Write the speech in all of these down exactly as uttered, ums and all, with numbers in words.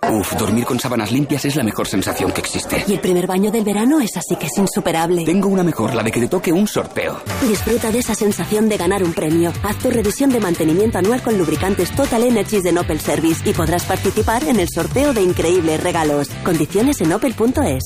Uf, dormir con sábanas limpias es la mejor sensación que existe. Y el primer baño del verano es así que es insuperable. Tengo una mejor, la de que te toque un sorteo. Disfruta de esa sensación de ganar un premio. Haz tu revisión de mantenimiento anual con lubricantes Total Energies de Opel Service y podrás participar en el sorteo de increíbles regalos. Condiciones en opel punto es.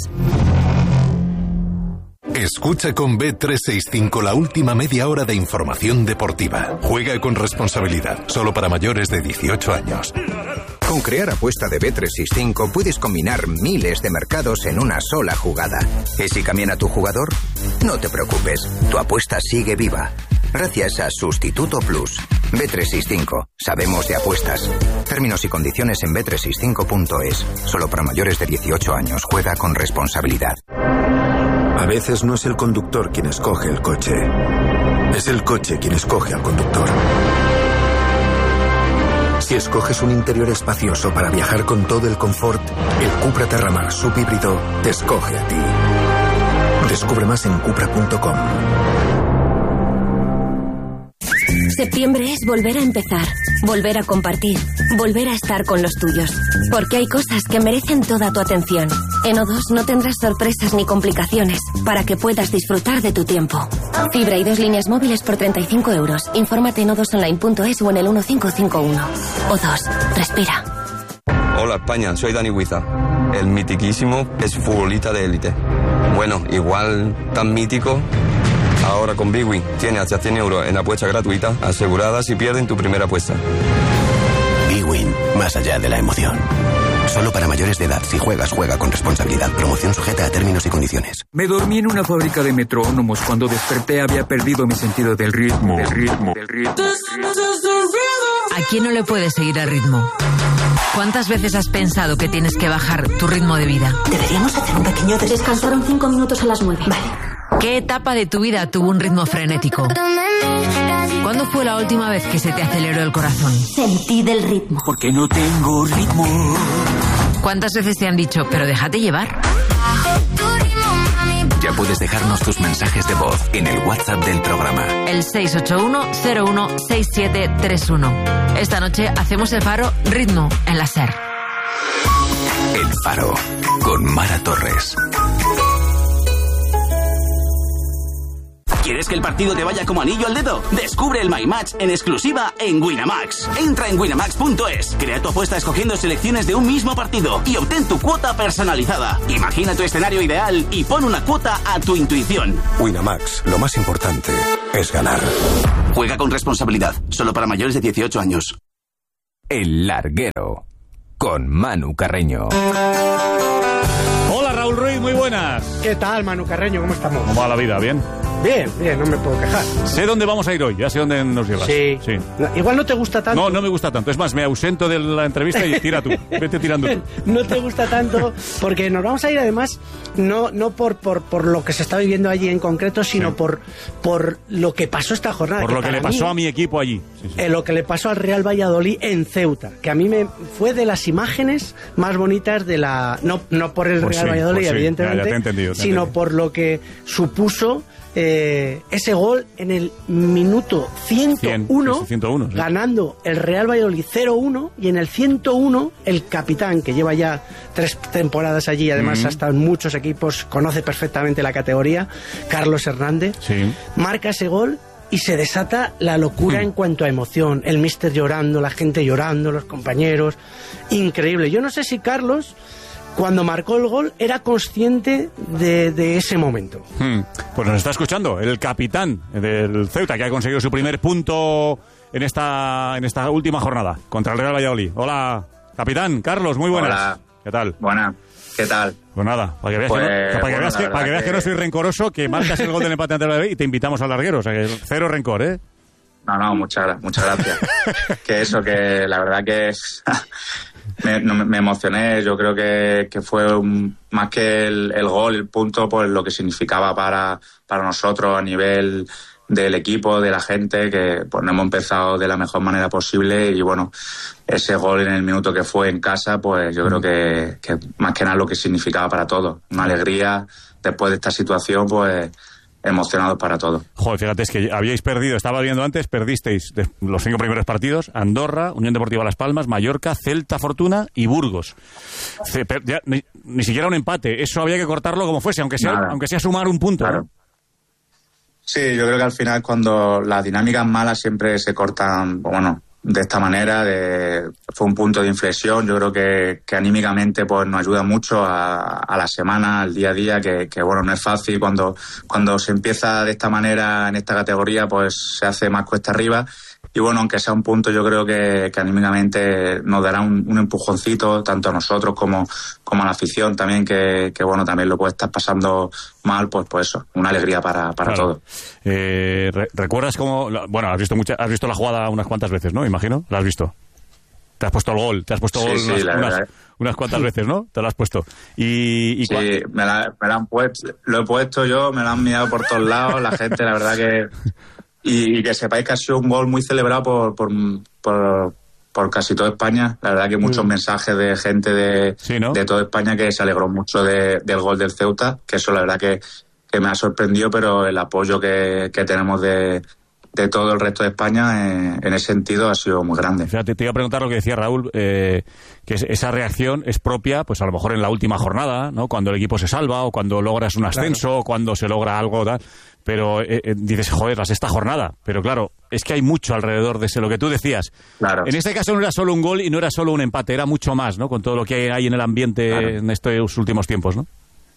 Escucha con B trescientos sesenta y cinco la última media hora de información deportiva. Juega con responsabilidad, solo para mayores de dieciocho años. Con Crear Apuesta de B trescientos sesenta y cinco puedes combinar miles de mercados en una sola jugada. ¿Y si cambian a tu jugador? No te preocupes, tu apuesta sigue viva. Gracias a Sustituto Plus. B trescientos sesenta y cinco. Sabemos de apuestas. Términos y condiciones en B trescientos sesenta y cinco punto es. Solo para mayores de dieciocho años. Juega con responsabilidad. A veces no es el conductor quien escoge el coche. Es el coche quien escoge al conductor. Si escoges un interior espacioso para viajar con todo el confort, el Cupra Terramar subhíbrido te escoge a ti. Descubre más en cupra punto com. Septiembre es volver a empezar, volver a compartir, volver a estar con los tuyos. Porque hay cosas que merecen toda tu atención. En O dos no tendrás sorpresas ni complicaciones para que puedas disfrutar de tu tiempo. Fibra y dos líneas móviles por treinta y cinco euros. Infórmate en o dos online punto es o en el uno cinco cinco uno. O dos, respira. Hola España, soy Dani Huiza. El mitiquísimo es futbolista de élite. Bueno, igual tan mítico. Ahora con Bwin tiene hasta cien euros en apuesta gratuita asegurada si pierden tu primera apuesta. Bwin, más allá de la emoción. Solo para mayores de edad. Si juegas, juega con responsabilidad. Promoción sujeta a términos y condiciones. Me dormí en una fábrica de metrónomos. Cuando desperté había perdido mi sentido del ritmo. Del ritmo. Del ritmo. ¿A quién no le puede seguir el ritmo? ¿Cuántas veces has pensado que tienes que bajar tu ritmo de vida? Deberíamos hacer un pequeño descanso. Descansaron cinco minutos a las nueve. Vale. ¿Qué etapa de tu vida tuvo un ritmo frenético? ¿Cuándo fue la última vez que se te aceleró el corazón? Sentí del ritmo. Porque no tengo ritmo. ¿Cuántas veces te han dicho, pero déjate llevar? Ya puedes dejarnos tus mensajes de voz en el WhatsApp del programa. El seis ocho uno cero uno seis siete tres uno. Esta noche hacemos el Faro Ritmo en la SER. El Faro, con Mara Torres. ¿Quieres que el partido te vaya como anillo al dedo? Descubre el My Match en exclusiva en Winamax. Entra en winamax punto es, crea tu apuesta escogiendo selecciones de un mismo partido y obtén tu cuota personalizada. Imagina tu escenario ideal y pon una cuota a tu intuición. Winamax, lo más importante es ganar. Juega con responsabilidad, solo para mayores de dieciocho años. El Larguero, con Manu Carreño. Hola Raúl Ruiz, muy buenas. ¿Qué tal, Manu Carreño? ¿Cómo estamos? ¿Cómo va la vida? ¿Bien? Bien, bien, no me puedo quejar. Sé dónde vamos a ir hoy, ya sé dónde nos llevas. Sí. sí. No, igual no te gusta tanto. No, no me gusta tanto. Es más, me ausento de la entrevista y tira tú. Vete tirando tú. No te gusta tanto porque nos vamos a ir además no no por por, por lo que se está viviendo allí en concreto, sino sí. por por lo que pasó esta jornada. Por que lo que le pasó mí, a mi equipo allí. Sí, sí. Eh, lo que le pasó al Real Valladolid en Ceuta, que a mí me fue de las imágenes más bonitas de la... No, no por el pues Real sí, Valladolid, pues sí. evidentemente, ya, ya te he entendido, te he sino entendido. por lo que supuso... Eh, ese gol en el minuto ciento uno, cien, ciento uno sí. ganando el Real Valladolid cero uno, y en el ciento uno el capitán, que lleva ya tres temporadas allí, además mm-hmm. ha estado en muchos equipos, conoce perfectamente la categoría, Carlos Hernández, sí. marca ese gol y se desata la locura mm. en cuanto a emoción, el míster llorando, la gente llorando, los compañeros, increíble. Yo no sé si Carlos, cuando marcó el gol, era consciente de, de ese momento. Hmm. Pues nos está escuchando el capitán del Ceuta, que ha conseguido su primer punto en esta, en esta última jornada contra el Real Valladolid. Hola, capitán, Carlos, muy buenas. Hola. ¿Qué tal? Buenas. ¿Qué tal? Pues nada, para que veas, pues, que, no, para que, bueno, veas, que, para que, veas que... que no soy rencoroso, que marcas el gol del empate ante el Valladolid y te invitamos al larguero. O sea, que cero rencor, ¿eh? No, no, muchas, muchas gracias. Que eso, que la verdad que es... me, no, me emocioné. Yo creo que, que fue un, más que el, el gol, el punto, pues lo que significaba para, para nosotros a nivel del equipo, de la gente, que pues no hemos empezado de la mejor manera posible y bueno, ese gol en el minuto que fue en casa, pues yo creo que, que más que nada lo que significaba para todos. Una alegría después de esta situación, pues emocionados para todo. Joder, fíjate, es que habíais perdido, estaba viendo antes, perdisteis de los cinco primeros partidos: Andorra, Unión Deportiva Las Palmas, Mallorca, Celta Fortuna y Burgos. Se, per, ya, ni, ni siquiera un empate, eso había que cortarlo como fuese, aunque sea, aunque sea sumar un punto. Claro. ¿No? Sí, yo creo que al final cuando las dinámicas malas siempre se cortan, bueno, de esta manera, de, fue un punto de inflexión. Yo creo que, que anímicamente pues nos ayuda mucho a, a la semana, al día a día, que, que bueno, no es fácil cuando, cuando se empieza de esta manera en esta categoría, pues se hace más cuesta arriba. Y bueno, aunque sea un punto, yo creo que, que anímicamente nos dará un, un empujoncito, tanto a nosotros como, como a la afición también, que, que bueno, también lo puede estar pasando mal, pues pues eso, una alegría para, para claro. todos. Eh, ¿Recuerdas cómo, bueno, has visto mucha, has visto la jugada unas cuantas veces, ¿no? Imagino, ¿la has visto? Te has puesto el gol, te has puesto sí, gol sí, unas, la unas, verdad. unas cuantas veces, ¿no? Te lo has puesto. Y, y sí, me la, me la han puesto, lo he puesto yo, me lo han mirado por todos lados, la gente, la verdad que... Y, y que sepáis que ha sido un gol muy celebrado por, por, por, por casi toda España. La verdad que muchos mm. mensajes de gente de, sí, ¿no? de toda España que se alegró mucho de, del gol del Ceuta, que eso la verdad que, que me ha sorprendido, pero el apoyo que, que tenemos de, de todo el resto de España eh, en ese sentido ha sido muy grande. Fíjate, te iba a preguntar lo que decía Raúl, eh, que esa reacción es propia, pues a lo mejor en la última jornada, ¿no? Cuando el equipo se salva o cuando logras un ascenso, claro. o cuando se logra algo tal. Pero eh, eh, dices, joder, la sexta jornada. Pero claro, es que hay mucho alrededor de ese, lo que tú decías. Claro. En este caso no era solo un gol y no era solo un empate, era mucho más, ¿no? Con todo lo que hay en el ambiente claro. en estos últimos tiempos, ¿no?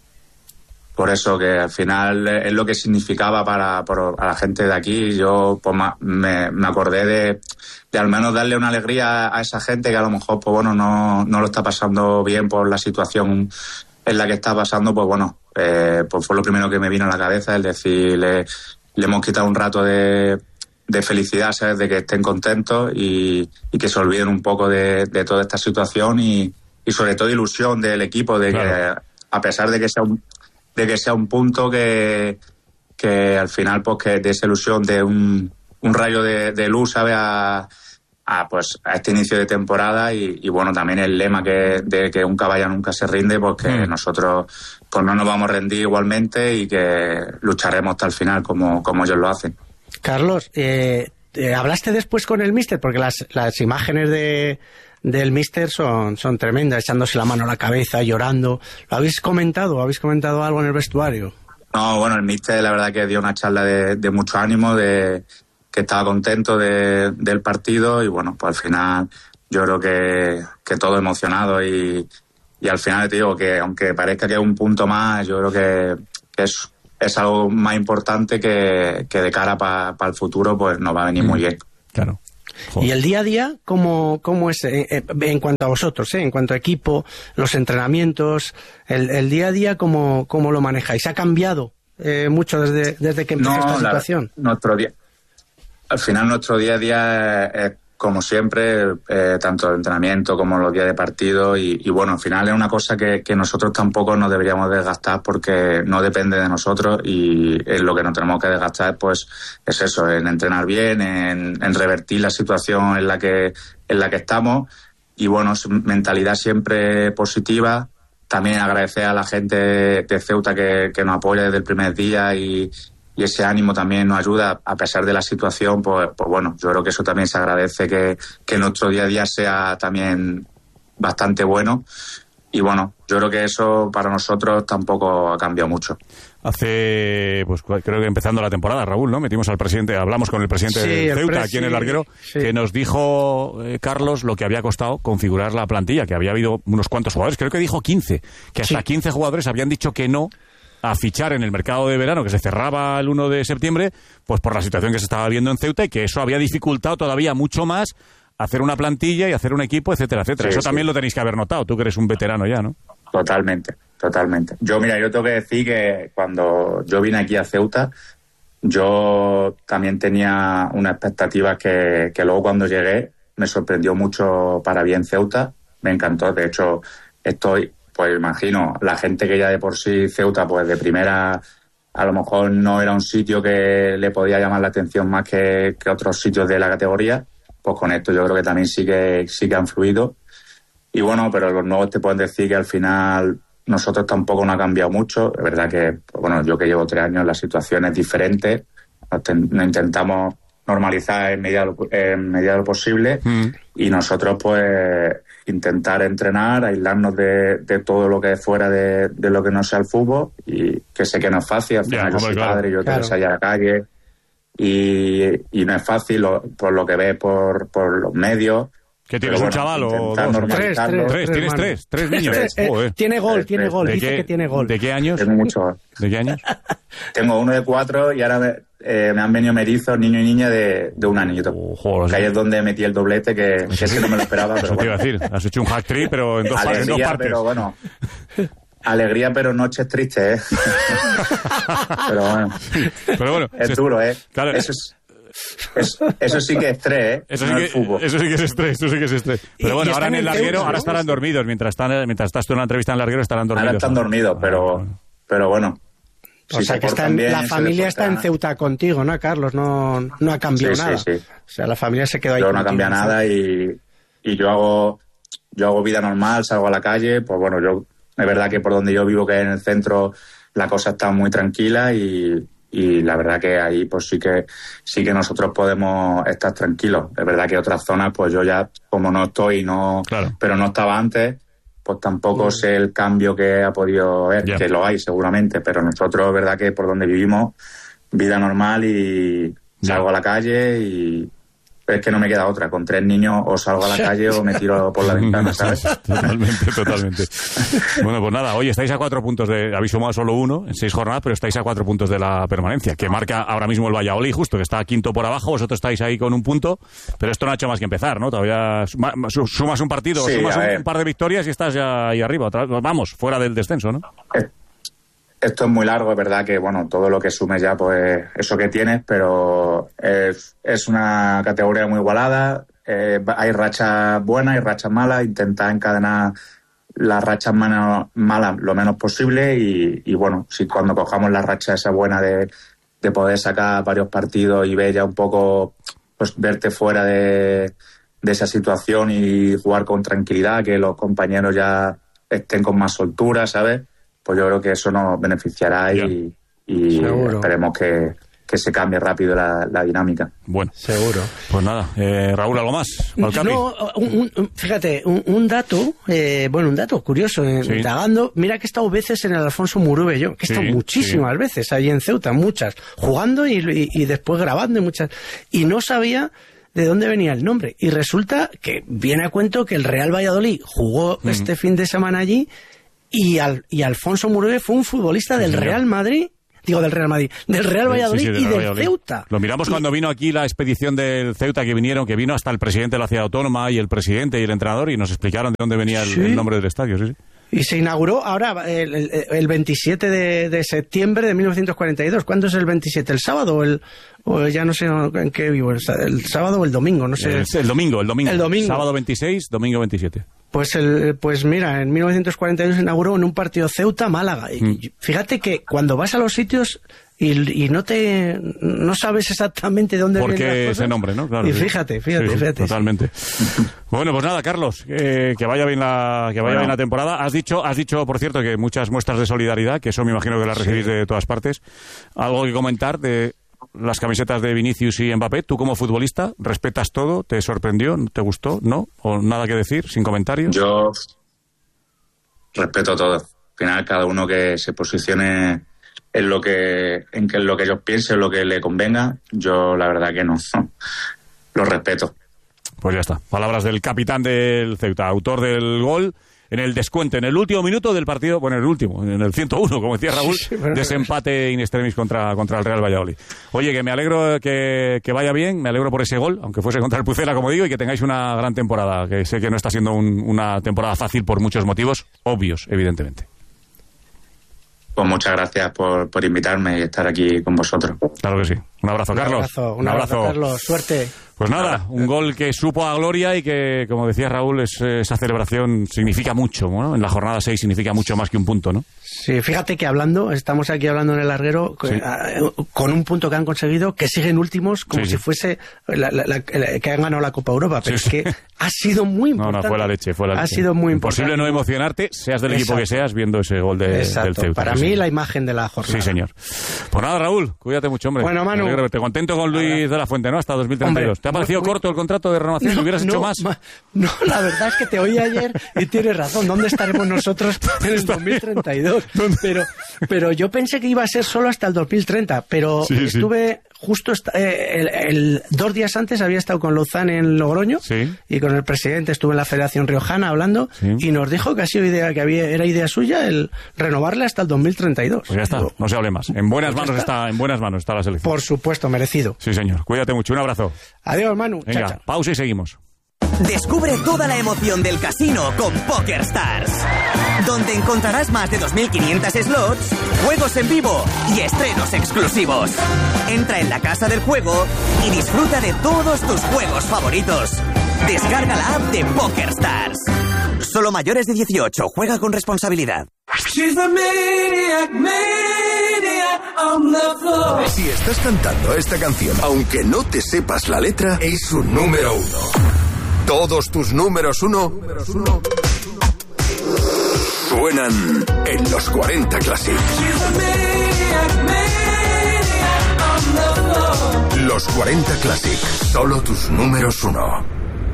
Por eso que al final es lo que significaba para, para la gente de aquí. Yo pues, me, me acordé de, de al menos darle una alegría a esa gente que a lo mejor pues bueno no, no lo está pasando bien por la situación en la que está pasando. Pues bueno, eh, pues fue lo primero que me vino a la cabeza, es decir, le, le hemos quitado un rato de, de felicidad, ¿sabes? De que estén contentos y, y que se olviden un poco de, de toda esta situación y, y sobre todo ilusión del equipo, de claro. que a pesar de que sea un de que sea un punto que, que al final pues que de esa ilusión de un, un rayo de, de luz, ¿sabe? A, a, pues, a este inicio de temporada y, y bueno, también el lema que de que un caballo nunca se rinde, pues que mm. nosotros pues no nos vamos a rendir igualmente y que lucharemos hasta el final como, como ellos lo hacen. Carlos, eh, eh, ¿hablaste después con el míster? Porque las, las imágenes de... del míster son, son tremendas, echándose la mano a la cabeza, llorando. ¿Lo habéis comentado? ¿Habéis comentado algo en el vestuario? No, bueno, el míster la verdad que dio una charla de, de mucho ánimo, de que estaba contento de, del partido y bueno, pues al final yo creo que, que todo emocionado y, y al final te digo que aunque parezca que es un punto más, yo creo que, que es, es algo más importante que, que de cara para pa el futuro pues nos va a venir mm. muy bien. Claro. Joder. ¿Y el día a día cómo, cómo es eh, eh, en cuanto a vosotros, eh, en cuanto a equipo, los entrenamientos, el, el día a día cómo, cómo lo manejáis? ¿Ha cambiado eh, mucho desde, desde que empezó no, esta situación? La, nuestro día, al final nuestro día a día es, es como siempre, eh, tanto el entrenamiento como los días de partido y, y bueno, al final es una cosa que, que nosotros tampoco nos deberíamos desgastar porque no depende de nosotros y en lo que nos tenemos que desgastar pues es eso, en entrenar bien, en, en revertir la situación en la que en la que estamos y bueno, mentalidad siempre positiva, también agradecer a la gente de Ceuta que, que nos apoya desde el primer día y y ese ánimo también nos ayuda a pesar de la situación, pues, pues bueno, yo creo que eso también se agradece, que, que nuestro día a día sea también bastante bueno y bueno, yo creo que eso para nosotros tampoco ha cambiado mucho. Hace, pues creo que empezando la temporada, Raúl, ¿no? Metimos al presidente, hablamos con el presidente sí, de Ceuta, el aquí en el larguero, sí. que nos dijo, eh, Carlos, lo que había costado configurar la plantilla, que había habido unos cuantos jugadores, creo que dijo quince, que hasta sí. quince jugadores habían dicho que no a fichar en el mercado de verano que se cerraba el uno de septiembre, pues por la situación que se estaba viendo en Ceuta y que eso había dificultado todavía mucho más hacer una plantilla y hacer un equipo, etcétera, etcétera. Sí, eso sí. también lo tenéis que haber notado, tú que eres un veterano ya, ¿no? Totalmente, totalmente. Yo, mira, yo tengo que decir que cuando yo vine aquí a Ceuta, yo también tenía unas expectativas que, que luego cuando llegué me sorprendió mucho para bien Ceuta, me encantó, de hecho estoy... Pues imagino, la gente que ya de por sí Ceuta, pues de primera a lo mejor no era un sitio que le podía llamar la atención más que, que otros sitios de la categoría, pues con esto yo creo que también sí que, sí que han fluido. Y bueno, pero los nuevos te pueden decir que al final nosotros tampoco nos ha cambiado mucho. Es verdad que, pues bueno, yo que llevo tres años, la situación es diferente. Nos, ten, nos intentamos normalizar en medida, en medida de lo posible mm. y nosotros pues intentar entrenar, aislarnos de, de todo lo que es fuera de, de lo que no sea el fútbol, y que sé que no es fácil. Al final, yeah, yo soy claro, padre, yo claro. tengo que salir a la calle y, y no es fácil lo, por lo que ves por, por los medios. ¿Qué tienes, bueno, un chaval o dos? Tres, tres, tres, ¿tienes tres? Tres niños. Eh, tiene gol, tres, tiene gol, dice qué, que tiene gol. ¿De qué años? Tengo muchos. ¿De qué años? Tengo uno de cuatro y ahora me, eh, me han venido merizos, niño y niña de, de un añito. Oh, joder, que ahí es donde metí el doblete, que, que ese no me lo esperaba. Pero eso bueno. te iba a decir, has hecho un hat-trick, pero en dos, Alegría, en dos partes. Pero bueno, alegría, pero noches tristes, ¿eh? pero bueno, pero bueno es se, duro, ¿eh? Claro. Eso es... Eso, eso sí que es estrés, ¿eh? Eso sí, no que, el fútbol. eso sí que es estrés, eso sí que es estrés. Pero bueno, ahora en el larguero, ahora estarán dormidos. Mientras, están, mientras estás tú en la entrevista en el larguero, estarán dormidos. Ahora están dormidos, pero, bueno. pero bueno. O si sea que están, bien, la familia está en Ceuta contigo, ¿no, Carlos? No, no ha cambiado sí, nada. Sí, sí. O sea, la familia se quedó ahí. Yo no ha cambiado nada y, y yo hago yo hago vida normal, salgo a la calle. Pues bueno, yo es verdad que por donde yo vivo, que es en el centro, la cosa está muy tranquila y... y la verdad que ahí pues sí que sí que nosotros podemos estar tranquilos. Es verdad que otras zonas pues yo ya como no estoy no claro. pero no estaba antes, pues tampoco mm. sé el cambio que ha podido haber, yeah. que lo hay seguramente, pero nosotros es verdad que por donde vivimos, vida normal y yeah. salgo a la calle y es que no me queda otra. Con tres niños o salgo a la calle o me tiro por la ventana, ¿sabes? Totalmente, totalmente. Bueno, pues nada, hoy estáis a cuatro puntos de... Habéis sumado solo uno en seis jornadas, pero estáis a cuatro puntos de la permanencia, que marca ahora mismo el Valladolid, justo, que está quinto por abajo. Vosotros estáis ahí con un punto, pero esto no ha hecho más que empezar, ¿no? Todavía sumas un partido, sí, sumas un, un par de victorias y estás ya ahí arriba. Vamos, fuera del descenso, ¿no? Eh. Esto es muy largo, es verdad que, bueno, todo lo que sumes ya, pues, eso que tienes, pero es, es una categoría muy igualada, eh, hay rachas buenas, hay rachas malas, intentar encadenar las rachas malas, malas lo menos posible y, y, bueno, si cuando cojamos la racha esa buena de, de poder sacar varios partidos y ver ya un poco, pues, verte fuera de, de esa situación y jugar con tranquilidad, que los compañeros ya estén con más soltura, ¿sabes? Pues yo creo que eso nos beneficiará y, y esperemos que, que se cambie rápido la, la dinámica. Bueno, seguro. Pues nada, eh, Raúl, ¿algo más? No, un, un, fíjate, un, un dato, eh, bueno, un dato curioso, eh, sí. indagando, mira que he estado veces en el Alfonso Murube yo, que he estado sí, muchísimas sí. veces ahí en Ceuta, muchas, jugando y, y, y después grabando y muchas, y no sabía de dónde venía el nombre, y resulta que viene a cuento que el Real Valladolid jugó mm. este fin de semana allí. Y, al, y Alfonso Murube fue un futbolista del Real Madrid, digo del Real Madrid, del Real Valladolid sí, sí, del y del Valladolid. Ceuta. Lo miramos y... cuando vino aquí la expedición del Ceuta, que vinieron, que vino hasta el presidente de la ciudad autónoma y el presidente y el entrenador y nos explicaron de dónde venía el, sí. el nombre del estadio. Sí, sí. Y se inauguró ahora el, el, el veintisiete de, de septiembre de mil novecientos cuarenta y dos. ¿Cuándo es el veintisiete? ¿El sábado o el...? O ya no sé en qué vivo, el, el sábado o el domingo, no sé. El, el domingo, el domingo. El domingo. Sábado veintiséis, domingo veintisiete. Pues el, pues mira, en mil novecientos cuarenta y dos se inauguró en un partido Ceuta-Málaga. Mm. Fíjate que cuando vas a los sitios y, y no te no sabes exactamente dónde ¿por vienen las qué cosas? Ese nombre, no? Claro, y sí. fíjate, fíjate, sí, fíjate. Totalmente. Bueno, pues nada, Carlos, eh, que vaya bien la que vaya bueno. bien la temporada. Has dicho, has dicho, por cierto, que muchas muestras de solidaridad, que eso me imagino que las recibís sí. de todas partes. ¿Algo que comentar de las camisetas de Vinicius y Mbappé? Tú como futbolista, ¿respetas todo? ¿Te sorprendió? ¿Te gustó? ¿No? ¿O nada que decir? ¿Sin comentarios? Yo respeto todo. Al final, cada uno que se posicione en lo que en que en lo que ellos piensen, en lo que le convenga, yo la verdad que no. Lo respeto. Pues ya está. Palabras del capitán del Ceuta, autor del gol en el descuento, en el último minuto del partido, bueno, en el último, en el ciento uno, como decía Raúl, sí, sí, bueno, desempate in extremis contra, contra el Real Valladolid. Oye, que me alegro que, que vaya bien, me alegro por ese gol, aunque fuese contra el Pucela, como digo, y que tengáis una gran temporada, que sé que no está siendo un, una temporada fácil por muchos motivos, obvios, evidentemente. Pues muchas gracias por, por invitarme y estar aquí con vosotros. Claro que sí. Un abrazo, Carlos. Un abrazo, un abrazo, un abrazo. Carlos. Suerte. Pues nada, un gol que supo a gloria y que, como decía Raúl, es, esa celebración significa mucho, ¿no? En la jornada seis significa mucho más que un punto, ¿no? Sí, fíjate que hablando, estamos aquí hablando en el larguero, sí. con un punto que han conseguido, que siguen últimos como sí, si sí. fuese la, la, la, la, que han ganado la Copa Europa, pero sí, es que sí. ha sido muy importante. No, no, fue la leche, fue la leche. Ha sido muy importante. Imposible no emocionarte, seas del Exacto. equipo que seas, viendo ese gol de, del Ceuta. Para mí, la imagen de la jornada. Sí, señor. Pues nada, Raúl, cuídate mucho, hombre. Bueno, Manu. Te contento con Luis de la Fuente, ¿no? Hasta dos mil treinta y dos. Hombre, ¿te ha parecido muy, corto el contrato de renovación? No, ¿Hubieras no, hecho más? Ma, no, la verdad es que te oí ayer y tienes razón. ¿Dónde estaremos nosotros en el dos mil treinta y dos? Pero, pero yo pensé que iba a ser solo hasta el dos mil treinta, pero sí, estuve... Sí. Justo eh, el, el, dos días antes había estado con Lozán en Logroño sí. y con el presidente estuve en la Federación Riojana hablando sí. y nos dijo que ha sido idea, que había, era idea suya el renovarle hasta el dos mil treinta y dos. Pues ya está, no se hable más. En buenas pues manos está. está, en buenas manos está la selección. Por supuesto, merecido. Sí, señor. Cuídate mucho. Un abrazo. Adiós, Manu. Venga, chao, chao. Pausa y seguimos. Descubre toda la emoción del casino con PokerStars, donde encontrarás más de dos mil quinientos slots, juegos en vivo y estrenos exclusivos. Entra en la casa del juego y disfruta de todos tus juegos favoritos. Descarga la app de PokerStars. Solo mayores de dieciocho. Juega con responsabilidad. Si estás cantando esta canción, aunque no te sepas la letra, es su número uno. Todos tus números uno suenan en los cuarenta Classic. Los cuarenta Classic, solo tus números uno.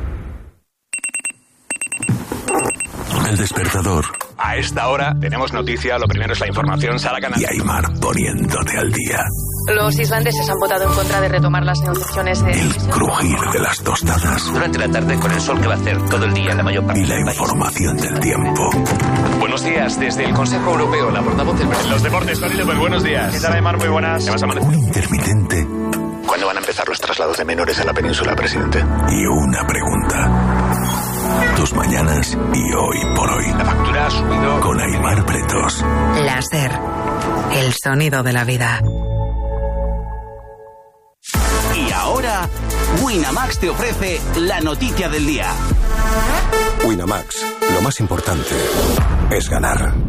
El despertador. A esta hora tenemos noticia, lo primero es la información, Sara Canal. Y Aymar poniéndote al día. Los islandeses han votado en contra de retomar las negociaciones de... El crujir de las tostadas. Durante la tarde con el sol que va a hacer todo el día en la mayor parte y la información del tiempo. Buenos días, desde el Consejo Europeo, la portavoz del... Los deportes, Tony López, buenos días. ¿Qué tal, Aymar? Muy buenas. ¿Qué vas a amanecer? Un intermitente. ¿Cuándo van a empezar los traslados de menores a la península, presidente? Y una pregunta. Tus mañanas y hoy por hoy. La factura ha subido. Con Aymar Pretos. Láser. El sonido de la vida. Y ahora, Winamax te ofrece la noticia del día. Winamax, lo más importante es ganar.